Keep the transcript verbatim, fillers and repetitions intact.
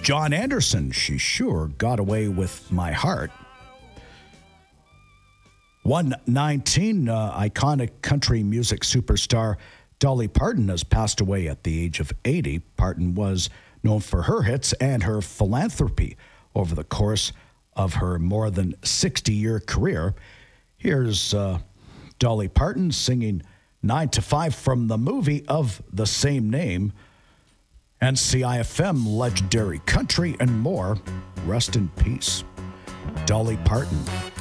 John Anderson, she sure got away with my heart. one nineteen, uh, iconic country music superstar Dolly Parton has passed away at the age of eighty. Parton was known for her hits and her philanthropy over the course of her more than sixty-year career. Here's uh, Dolly Parton singing nine to five from the movie of the same name. N C I F M, legendary country and more. Rest in peace, Dolly Parton.